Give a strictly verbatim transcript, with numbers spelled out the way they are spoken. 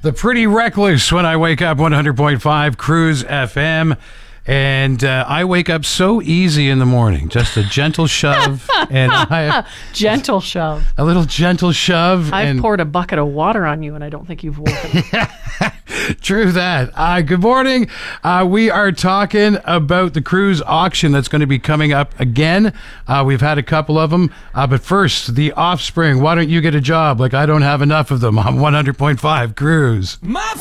The Pretty Reckless when I wake up, one hundred point five Cruise F M. And uh, I wake up so easy in the morning. Just a gentle shove. and I, Gentle shove. A little gentle shove. I've and poured a bucket of water on you, and I don't think you've woken up. True that. Uh, good morning. Uh, we are talking about the cruise auction that's going to be coming up again. Uh, we've had a couple of them. Uh, but first, the Offspring. Why don't you get a job? Like I don't have enough of them on one hundred point five Cruise. My